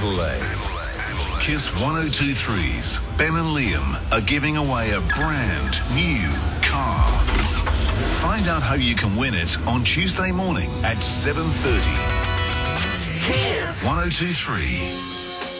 Adelaide. Kiss 102.3's Ben and Liam are giving away a brand new car. Find out how you can win it on Tuesday morning at 7:30. Kiss 102.3.